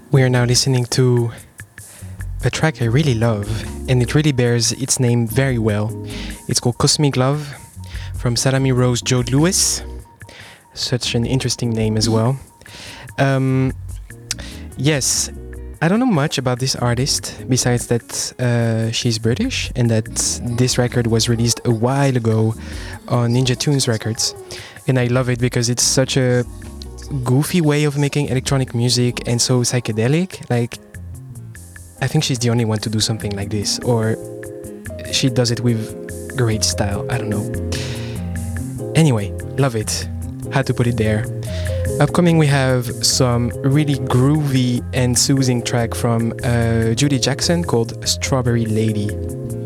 We are now listening to a track I really love, and it really bears its name very well. It's called Cosmic Love from Salami Rose Joe Lewis. Such an interesting name as well. Yes, I don't know much about this artist besides that she's British and that this record was released a while ago on Ninja Tunes Records. And I love it because it's such a goofy way of making electronic music and so psychedelic. Like, I think she's the only one to do something like this, or she does it with great style. I don't know. Anyway, love it. Had to put it there. Upcoming, we have some really groovy and soothing track from Judy Jackson called Strawberry Lady.